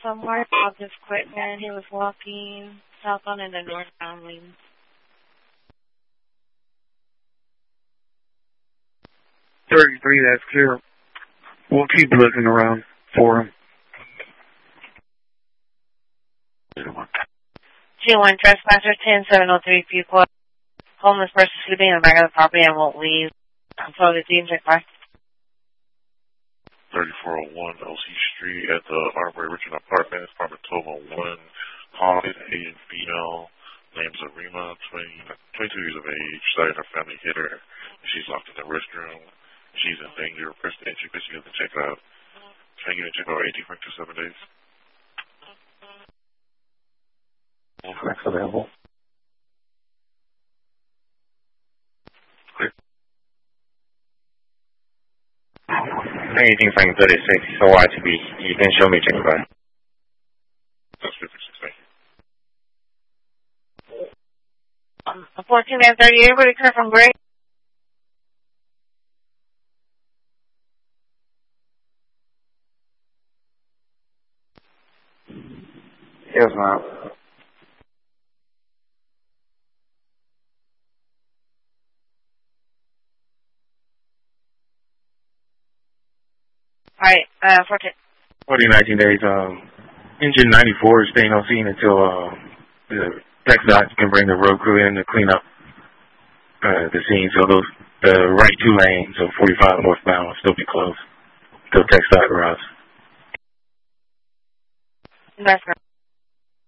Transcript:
somewhere about this equipment. He was walking southbound in the northbound lanes. 33, that's clear. We'll keep looking around for him. 2-1 trespassers, 10703 Fuqua. Homeless person sleeping in the back of the property and won't leave. So the team check by. 3401 LC Street at the Armory Richmond Apartments, apartment 1201. Call is an Asian female. Name's Arima, 22 years of age. Cited her family hit her. She's locked in the restroom. She's in danger. Press the entry, bitch, you have to check out. Can you check out 18 for 7 days? Flex available. Clear. Anything Frank 36, so YTB. You can show me check by. That's 56, thank you. 14 and 30, everybody clear from Gray? Yes, ma'am. Alright, 14. 19 days, engine 94 is staying on scene until, the TxDOT can bring the road crew in to clean up, the scene. So the right 2 lanes of 45 northbound will still be closed until TxDOT arrives. That's right.